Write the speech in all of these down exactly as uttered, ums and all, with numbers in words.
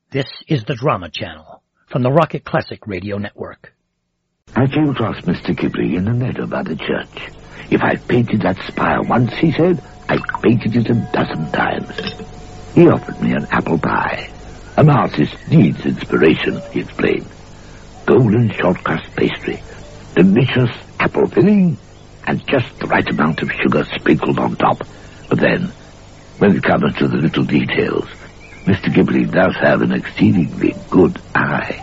This is the Drama Channel from the Rocket Classic Radio Network. I came across Mister Ghibli in the meadow by the church. If I painted that spire once, he said, I painted it a dozen times. He offered me an apple pie. An artist needs inspiration, he explained. Golden short-crust pastry, delicious apple filling, and just the right amount of sugar sprinkled on top. But then, when it comes to the little details, Mister Ghibli does have an exceedingly good eye.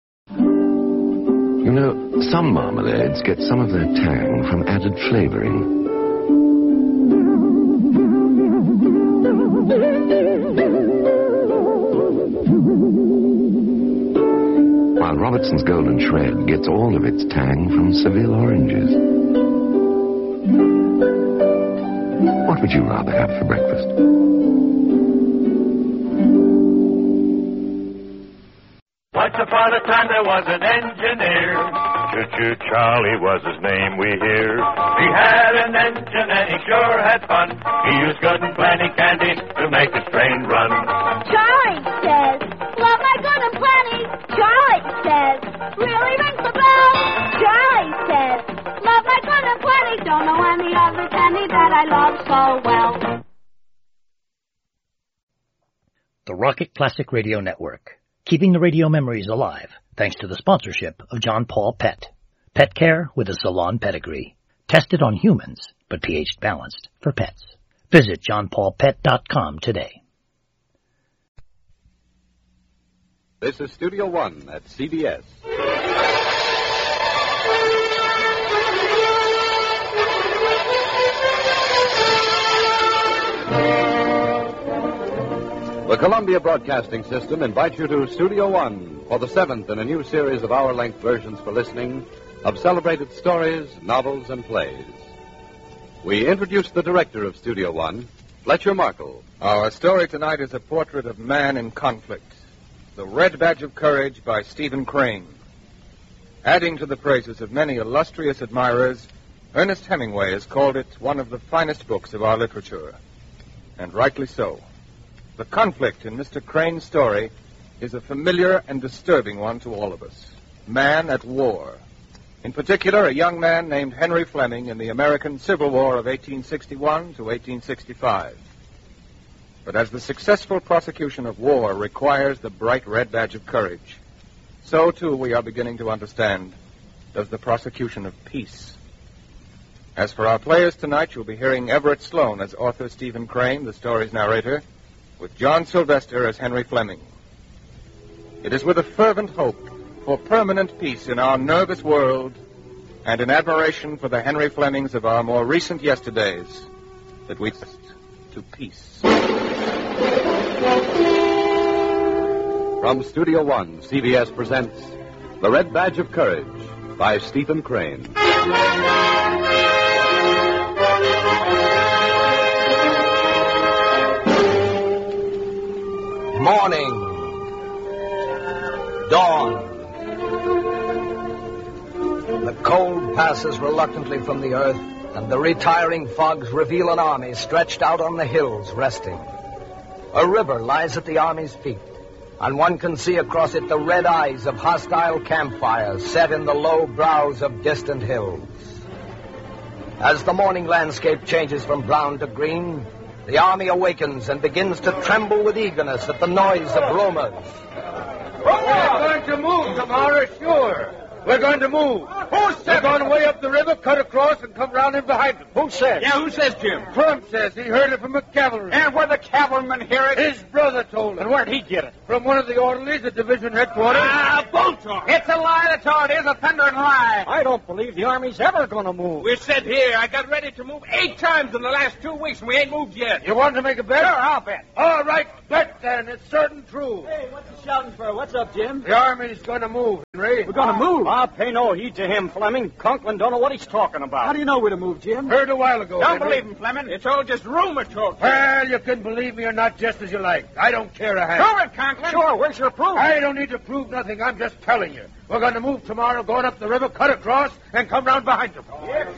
You know, some marmalades get some of their tang from added flavoring. While Robertson's Golden Shred gets all of its tang from Seville oranges. What would you rather have for breakfast? Once upon a time there was an engineer. Choo-choo Charlie was his name, we hear. He had an engine and he sure had fun. He used good and plenty candy to make his train run. Charlie says, love my good and plenty. Charlie says, really rings the bell. Charlie says, love my good and plenty. Don't know any other candy that I love so well. The Rocket Classic Radio Network, keeping the radio memories alive thanks to the sponsorship of John Paul Pet. Pet care with a salon pedigree. Tested on humans, but pH balanced for pets. Visit john paul pet dot com today. This is Studio One at C B S. The Columbia Broadcasting System invites you to Studio One for the seventh in a new series of hour-length versions for listening of celebrated stories, novels, and plays. We introduce the director of Studio One, Fletcher Markle. Our story tonight is a portrait of man in conflict. The Red Badge of Courage by Stephen Crane. Adding to the praises of many illustrious admirers, Ernest Hemingway has called it one of the finest books of our literature. And rightly so. The conflict in Mister Crane's story is a familiar and disturbing one to all of us. Man at war. In particular, a young man named Henry Fleming in the American Civil War of eighteen sixty-one to eighteen sixty-five. But as the successful prosecution of war requires the bright red badge of courage, so too we are beginning to understand does the prosecution of peace. As for our players tonight, you'll be hearing Everett Sloane as author Stephen Crane, the story's narrator, with John Sylvester as Henry Fleming. It is with a fervent hope for permanent peace in our nervous world and in admiration for the Henry Flemings of our more recent yesterdays that we trust to peace. From Studio One, C B S presents The Red Badge of Courage by Stephen Crane. Morning. Dawn. The cold passes reluctantly from the earth, and the retiring fogs reveal an army stretched out on the hills, resting. A river lies at the army's feet, and one can see across it the red eyes of hostile campfires set in the low brows of distant hills. As the morning landscape changes from brown to green, the army awakens and begins to tremble with eagerness at the noise of rumors. We're going to move tomorrow, sure. We're going to move. Who said? We're going way up the river, cut across, and come round in behind them. Who says? Yeah, who says, Jim? Trump says he heard it from a cavalryman. And where the cavalryman hear it? His brother told him. And where'd he get it? From one of the orderlies at division headquarters. Ah, bull talk. It's a lie, that's all it is, a thundering lie. I don't believe the army's ever going to move. We're set here. I got ready to move eight times in the last two weeks, and we ain't moved yet. You want to make a bet? Sure, I'll bet. All right, bet then. It's certain true. Hey, what's he shouting for? What's up, Jim? The army's going to move, Henry. We're going to move? I'll pay no heed to him, Fleming. Conklin don't know what he's talking about. How do you know we're to move, Jim? Heard a while ago, Don't Henry. believe him, Fleming. It's all just rumor talk. Well, you can believe me or not, just as you like. I don't care a hang. Prove it, Conklin. Sure, where's your proof? I don't need to prove nothing. I'm just telling you. We're going to move tomorrow, going up the river, cut across, and come round behind them.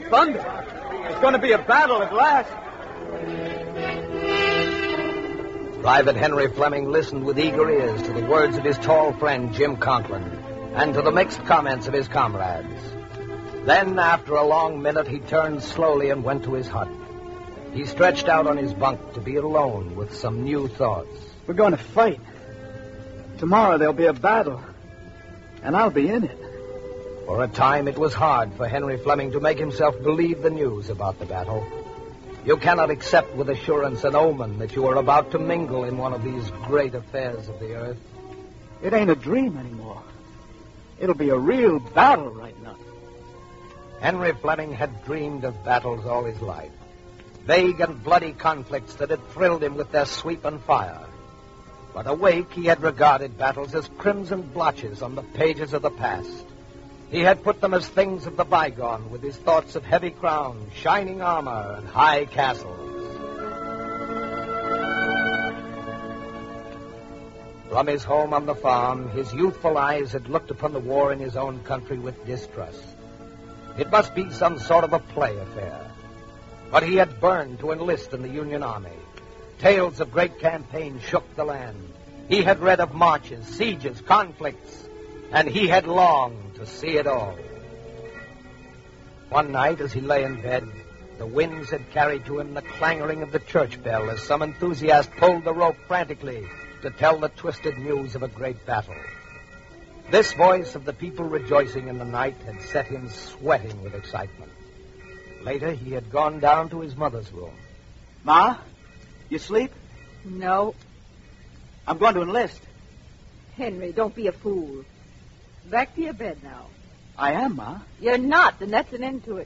Thunder. There's going to be a battle at last. Private Henry Fleming listened with eager ears to the words of his tall friend, Jim Conklin, and to the mixed comments of his comrades. Then, after a long minute, he turned slowly and went to his hut. He stretched out on his bunk to be alone with some new thoughts. We're going to fight. Tomorrow there'll be a battle, and I'll be in it. For a time, it was hard for Henry Fleming to make himself believe the news about the battle. You cannot accept with assurance an omen that you are about to mingle in one of these great affairs of the earth. It ain't a dream anymore. It'll be a real battle right now. Henry Fleming had dreamed of battles all his life. Vague and bloody conflicts that had thrilled him with their sweep and fire. But awake, he had regarded battles as crimson blotches on the pages of the past. He had put them as things of the bygone, with his thoughts of heavy crowns, shining armor, and high castles. From his home on the farm, his youthful eyes had looked upon the war in his own country with distrust. It must be some sort of a play affair. But he had burned to enlist in the Union Army. Tales of great campaigns shook the land. He had read of marches, sieges, conflicts, and he had longed to see it all. One night, as he lay in bed, the winds had carried to him the clanging of the church bell as some enthusiast pulled the rope frantically to tell the twisted news of a great battle. This voice of the people rejoicing in the night had set him sweating with excitement. Later, he had gone down to his mother's room. Ma, you sleep? No. I'm going to enlist. Henry, don't be a fool. Back to your bed now. I am, Ma. You're not, and that's an end to it.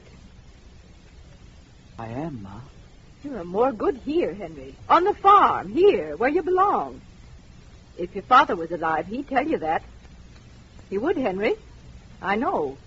I am, Ma. You're more good here, Henry. On the farm, here, where you belong. If your father was alive, he'd tell you that. He would, Henry. I know.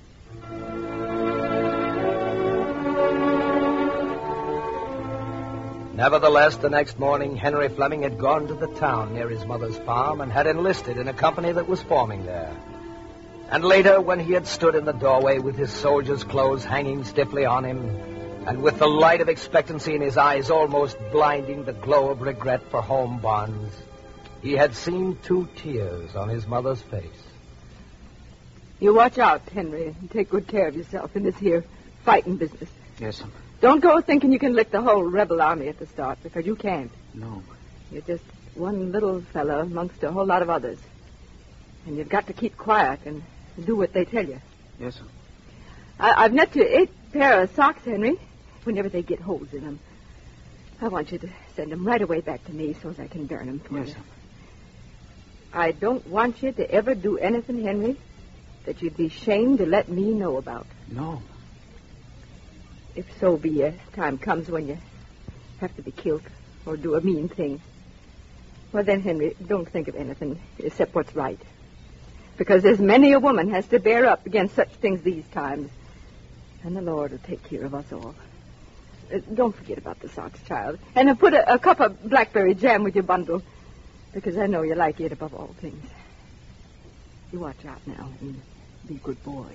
Nevertheless, the next morning, Henry Fleming had gone to the town near his mother's farm and had enlisted in a company that was forming there. And later, when he had stood in the doorway with his soldier's clothes hanging stiffly on him, and with the light of expectancy in his eyes almost blinding the glow of regret for home bonds, he had seen two tears on his mother's face. You watch out, Henry, and take good care of yourself in this here fighting business. Yes, ma'am. Don't go thinking you can lick the whole rebel army at the start, because you can't. No. You're just one little fella amongst a whole lot of others. And you've got to keep quiet and do what they tell you. Yes, sir. I- I've net you eight pair of socks, Henry, whenever they get holes in them. I want you to send them right away back to me so as I can darn them for yes, you. sir. I don't want you to ever do anything, Henry, that you'd be ashamed to let me know about. No. If so be a time comes when you have to be killed or do a mean thing, well then, Henry, don't think of anything except what's right. Because there's many a woman has to bear up against such things these times. And the Lord will take care of us all. Uh, don't forget about the socks, child. And uh, put a, a cup of blackberry jam with your bundle. Because I know you like it above all things. You watch out now and be a good boy.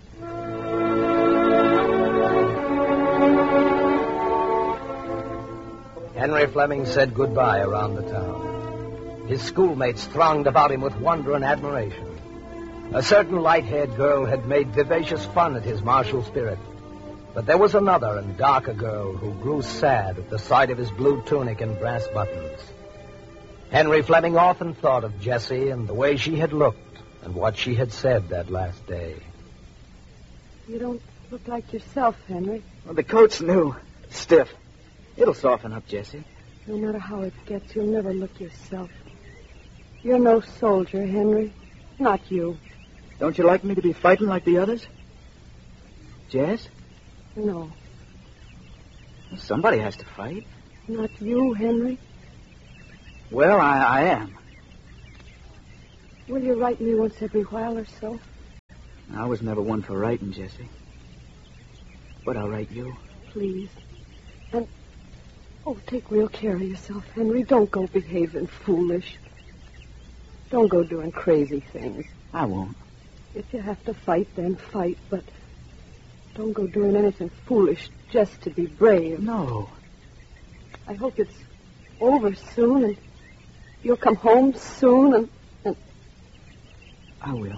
Henry Fleming said goodbye around the town. His schoolmates thronged about him with wonder and admiration. A certain light-haired girl had made vivacious fun at his martial spirit. But there was another and darker girl who grew sad at the sight of his blue tunic and brass buttons. Henry Fleming often thought of Jessie and the way she had looked and what she had said that last day. You don't look like yourself, Henry. Well, the coat's new. Stiff. It'll soften up, Jessie. No matter how it gets, you'll never look yourself. You're no soldier, Henry. Not you. Don't you like me to be fighting like the others? Jess? No. Well, somebody has to fight. Not you, Henry. Well, I, I am. Will you write me once every while or so? I was never one for writing, Jessie. But I'll write you. Please. And, oh, take real care of yourself, Henry. Don't go behaving foolish. Don't go doing crazy things. I won't. If you have to fight, then fight, but don't go doing anything foolish just to be brave. No. I hope it's over soon and you'll come home soon and, and... I will,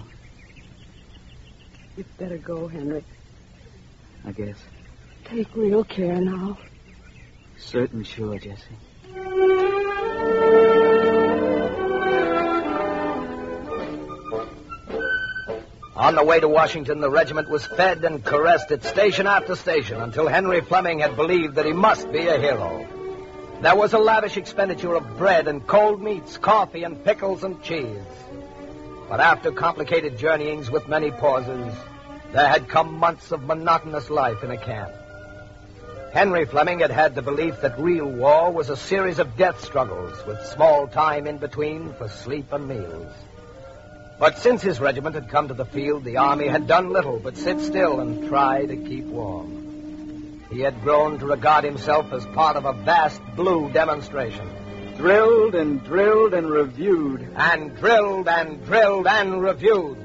You'd better go, Henry. I guess. Take real care now. Certain sure, Jessie. On the way to Washington, the regiment was fed and caressed at station after station until Henry Fleming had believed that he must be a hero. There was a lavish expenditure of bread and cold meats, coffee and pickles and cheese. But after complicated journeyings with many pauses, there had come months of monotonous life in a camp. Henry Fleming had had the belief that real war was a series of death struggles with small time in between for sleep and meals. But since his regiment had come to the field, the army had done little but sit still and try to keep warm. He had grown to regard himself as part of a vast blue demonstration. Drilled and drilled and reviewed. And drilled and drilled and reviewed.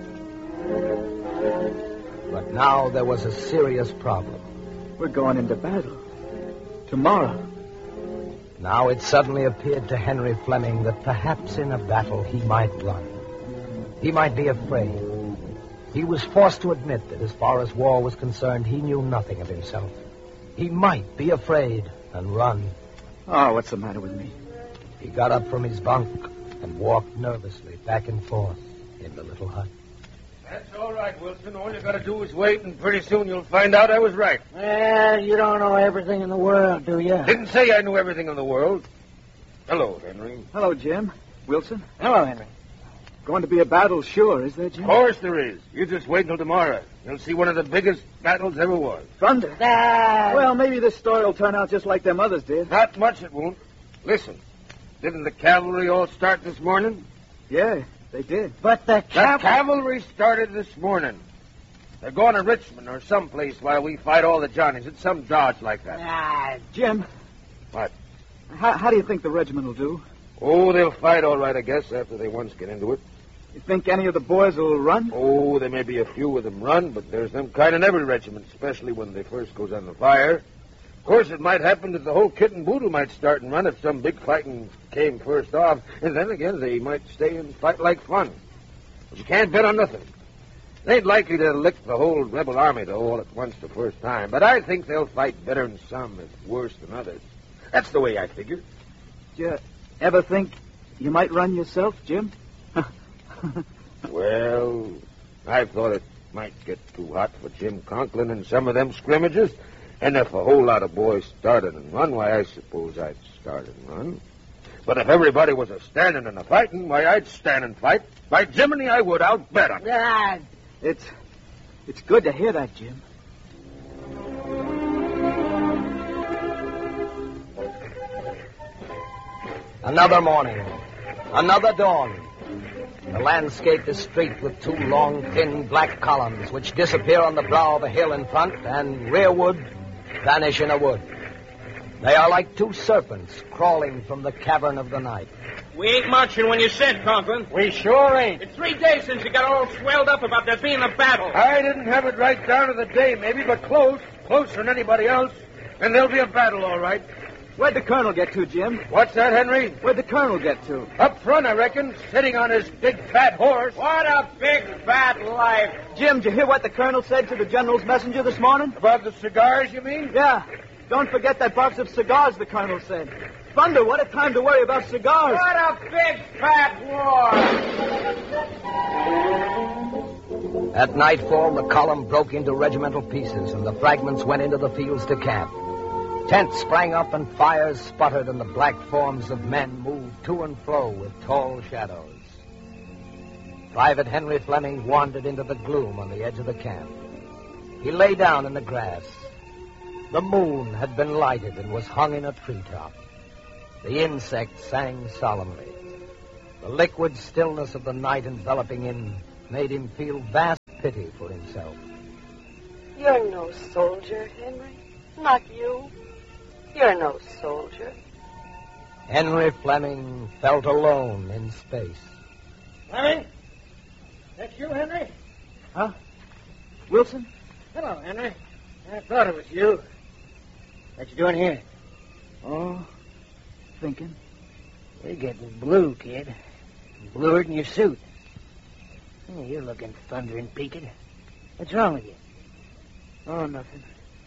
But now there was a serious problem. We're going into battle. Tomorrow. Now it suddenly appeared to Henry Fleming that perhaps in a battle he might run. He might be afraid. He was forced to admit that as far as war was concerned, he knew nothing of himself. He might be afraid and run. Oh, what's the matter with me? He got up from his bunk and walked nervously back and forth in the little hut. That's all right, Wilson. All you got to do is wait, and pretty soon you'll find out I was right. Well, you don't know everything in the world, do you? Didn't say I knew everything in the world. Hello, Henry. Hello, Jim. Wilson. Hello, Henry. Going to be a battle, sure, is there, Jim? Of course there is. You just wait until tomorrow. You'll see one of the biggest battles ever was. Thunder. Ah. Well, maybe this story will turn out just like them others did. Not much it won't. Listen, didn't the cavalry all start this morning? Yeah, they did. But the cav- The cavalry started this morning. They're going to Richmond or someplace while we fight all the Johnnies. It's some dodge like that. Ah, Jim. What? How, how do you think the regiment will do? Oh, they'll fight all right, I guess, after they once get into it. You think any of the boys will run? Oh, there may be a few of them run, but there's them kind in every regiment, especially when they first goes on the fire. Of course, it might happen that the whole kit and boodle might start and run if some big fighting came first off, and then again they might stay and fight like fun. But you can't bet on nothing. They ain't likely to lick the whole rebel army, though, all at once the first time. But I think they'll fight better than some, if worse than others. That's the way I figure. Do you ever think you might run yourself, Jim? Well, I thought it might get too hot for Jim Conklin in some of them scrimmages. And if a whole lot of boys started and run, why, I suppose I'd start and run. But if everybody was a standing and a fighting, why, I'd stand and fight. By Jiminy, I would. I'll bet on it. Ah, it's, it's good to hear that, Jim. Another morning. Another dawn. The landscape is streaked with two long, thin, black columns which disappear on the brow of a hill in front and rearward vanish in a wood. They are like two serpents crawling from the cavern of the night. We ain't marching when you said, Conklin. We sure ain't. It's three days since you got all swelled up about there being a battle. I didn't have it right down to the day, maybe, but close. Closer than anybody else. And there'll be a battle, all right. Where'd the colonel get to, Jim? What's that, Henry? Where'd the colonel get to? Up front, I reckon, sitting on his big fat horse. What a big fat life. Jim, did you hear what the colonel said to the general's messenger this morning? About the cigars, you mean? Yeah. Don't forget that box of cigars, the colonel said. Thunder, what a time to worry about cigars. What a big fat war. At nightfall, the column broke into regimental pieces, and the fragments went into the fields to camp. Tents sprang up and fires sputtered, and the black forms of men moved to and fro with tall shadows. Private Henry Fleming wandered into the gloom on the edge of the camp. He lay down in the grass. The moon had been lighted and was hung in a treetop. The insects sang solemnly. The liquid stillness of the night enveloping him made him feel vast pity for himself. You're no soldier, Henry. Not you. You're no soldier. Henry Fleming felt alone in space. Fleming? That's you, Henry? Huh? Wilson? Hello, Henry. I thought it was you. What you doing here? Oh, thinking. You're getting blue, kid. Bluer than your suit. Oh, you're looking thundering peaked. What's wrong with you? Oh, nothing.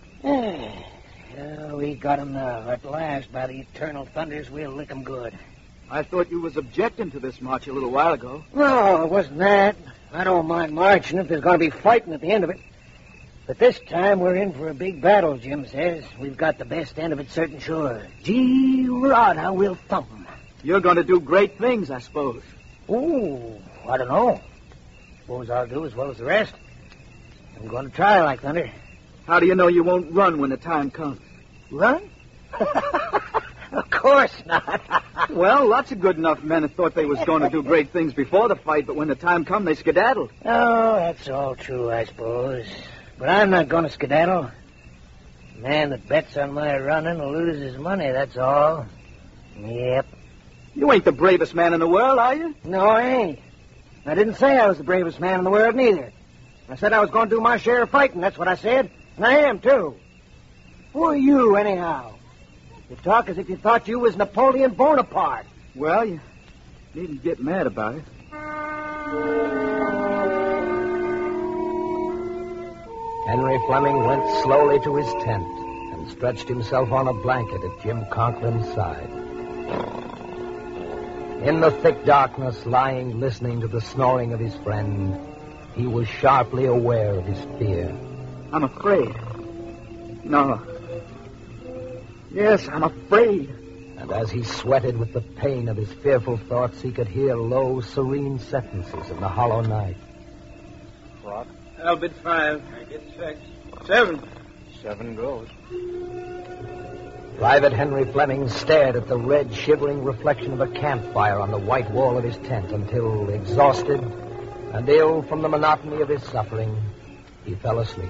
Oh, we got 'em now. At last, by the eternal thunders, we'll lick 'em good. I thought you was objecting to this march a little while ago. No, it wasn't that. I don't mind marching if there's going to be fighting at the end of it. But this time we're in for a big battle, Jim says. We've got the best end of it certain sure. Gee, rod, how we'll thump 'em. You're going to do great things, I suppose. Ooh, I don't know. Suppose I'll do as well as the rest. I'm going to try like thunder. How do you know you won't run when the time comes? Run? Of course not. Well, lots of good enough men have thought they was going to do great things before the fight, but when the time come, they skedaddled. Oh, that's all true, I suppose. But I'm not going to skedaddle. A man that bets on my running will lose his money, that's all. Yep. You ain't the bravest man in the world, are you? No, I ain't. I didn't say I was the bravest man in the world, neither. I said I was going to do my share of fighting, that's what I said. And I am, too. Who are you, anyhow? You talk as if you thought you was Napoleon Bonaparte. Well, you needn't get mad about it. Henry Fleming went slowly to his tent and stretched himself on a blanket at Jim Conklin's side. In the thick darkness, lying listening to the snoring of his friend, he was sharply aware of his fear. I'm afraid. No. Yes, I'm afraid. And as he sweated with the pain of his fearful thoughts, he could hear low, serene sentences in the hollow night. What? I'll bid five. I get six. Seven. Seven goes. Private Henry Fleming stared at the red, shivering reflection of a campfire on the white wall of his tent until, exhausted and ill from the monotony of his suffering, he fell asleep.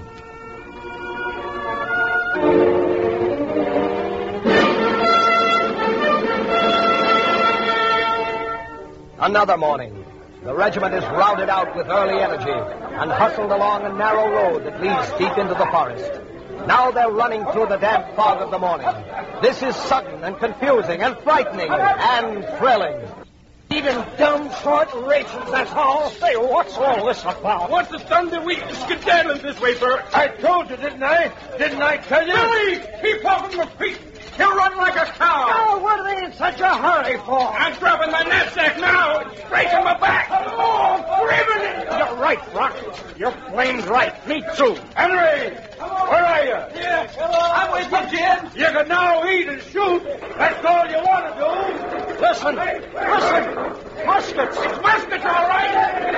Another morning. The regiment is routed out with early energy and hustled along a narrow road that leads deep into the forest. Now they're running through the damp fog of the morning. This is sudden and confusing and frightening and thrilling. Even dumb short rations, that's all. Say, what's all this about? What's the thunder we skedaddling this way, Bert? I told you, didn't I? Didn't I tell you? Billy, keep off your feet. He'll run like a cow. Oh, what are they in such a hurry for? I'm dropping my knapsack now and breaking my back. Oh, gripping it. You're right, Brock. You're blamed right. Me too. Henry, where are you? Yeah, hello. I'm with you, Jim. You can now eat and shoot. That's all you want to do. Listen, listen. Muskets. It's muskets, all right.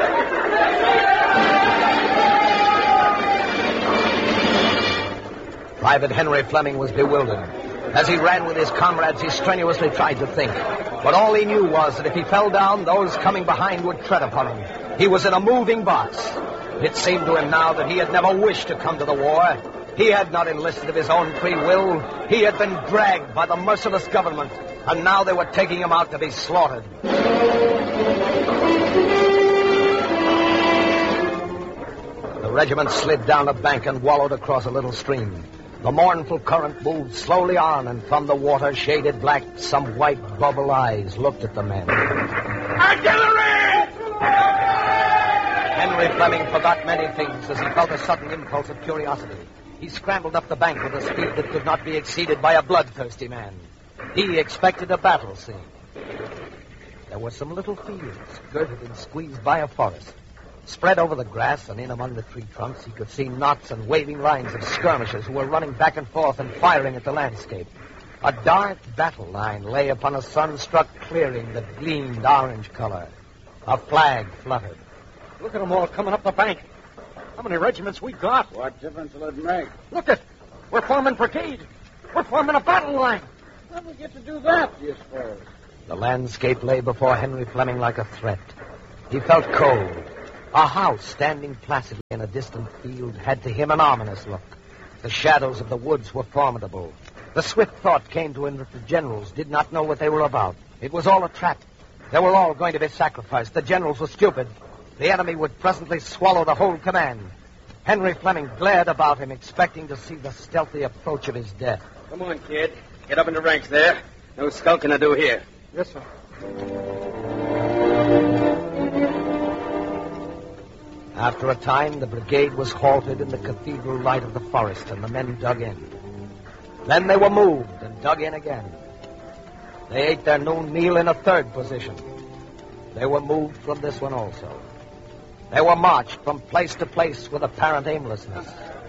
Private Henry Fleming was bewildered. As he ran with his comrades, he strenuously tried to think. But all he knew was that if he fell down, those coming behind would tread upon him. He was in a moving box. It seemed to him now that he had never wished to come to the war. He had not enlisted of his own free will. He had been dragged by the merciless government, and now they were taking him out to be slaughtered. The regiment slid down a bank and wallowed across a little stream. The mournful current moved slowly on, and from the water, shaded black, some white bubble eyes looked at the men. Artillery! Henry Fleming forgot many things as he felt a sudden impulse of curiosity. He scrambled up the bank with a speed that could not be exceeded by a bloodthirsty man. He expected a battle scene. There were some little fields, girted and squeezed by a forest. Spread over the grass and in among the tree trunks, he could see knots and waving lines of skirmishers who were running back and forth and firing at the landscape. A dark battle line lay upon a sun-struck clearing that gleamed orange color. A flag fluttered. Look at them all coming up the bank. How many regiments we got? What difference will it make? Look at, we're forming brigade. We're forming a battle line. How do we get to do that, do you suppose? The landscape lay before Henry Fleming like a threat. He felt cold. A house standing placidly in a distant field had to him an ominous look. The shadows of the woods were formidable. The swift thought came to him that the generals did not know what they were about. It was all a trap. They were all going to be sacrificed. The generals were stupid. The enemy would presently swallow the whole command. Henry Fleming glared about him, expecting to see the stealthy approach of his death. Come on, kid. Get up in the ranks there. No skulking to do here. Yes, sir. After a time, the brigade was halted in the cathedral light of the forest, and the men dug in. Then they were moved and dug in again. They ate their noon meal in a third position. They were moved from this one also. They were marched from place to place with apparent aimlessness.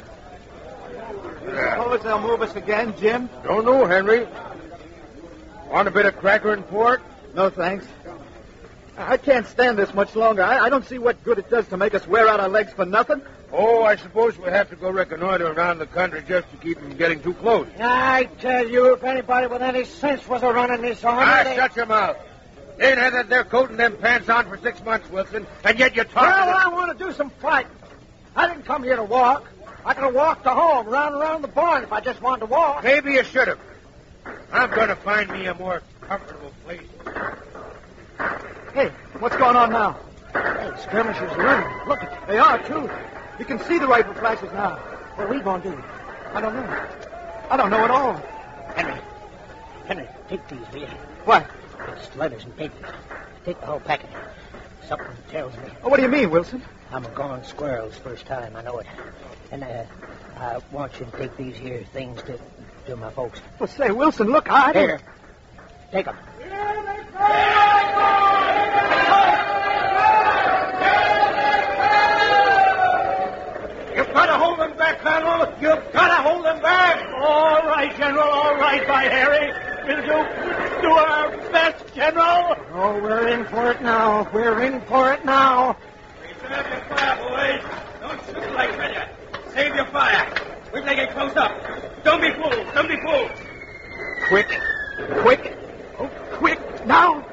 Suppose they'll move us again, Jim? Don't know, Henry. Want a bit of cracker and pork? No, thanks. I can't stand this much longer. I, I don't see what good it does to make us wear out our legs for nothing. Oh, I suppose we'll have to go reconnoiter around the country just to keep them getting too close. I tell you, if anybody with any sense was a running this army... Ah, they... shut your mouth. They ain't had their coat and them pants on for six months, Wilson, and yet you're talking... Well, to... I want to do some fighting. I didn't come here to walk. I could have walked to home, round and around the barn if I just wanted to walk. Maybe you should have. I'm going to find me a more comfortable place. Hey, what's going on now? Hey, skirmishers are running. Look, They are, too. You can see the rifle flashes now. what are we going to do? I don't know. I don't know at all. Henry. Henry, take these, will you? What? It's letters and papers. Take the whole packet. Something tells me. Oh, what do you mean, Wilson? I'm a gone squirrel's first time, I know it. And uh, I want you to take these here things to, to my folks. Well, say, Wilson, look, I... Here. Take them. You've got to hold them back, Colonel. You've got to hold them back. All right, General. All right, by Harry. We'll do, do our best, General. Oh, we're in for it now. We're in for it now. Reserve your fire, boys. Don't shoot like treasure. Save your fire. We're going to get close up. Don't be fools. Don't be fools. Quick. Quick. Oh, quick. Now.